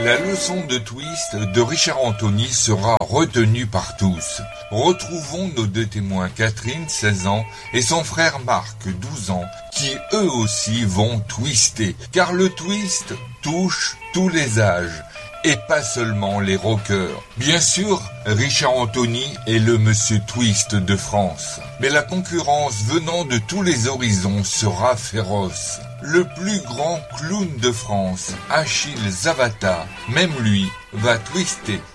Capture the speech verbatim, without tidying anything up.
La leçon de twist de Richard Anthony sera retenue par tous. Retrouvons nos deux témoins, Catherine, seize ans, et son frère Marc, douze ans, qui eux aussi vont twister, car le twist touche tous les âges, et pas seulement les rockers. Bien sûr, Richard Anthony est le monsieur twist de France, mais la concurrence venant de tous les horizons sera féroce. Le plus grand clown de France, Achille Zavata, même lui, va twister.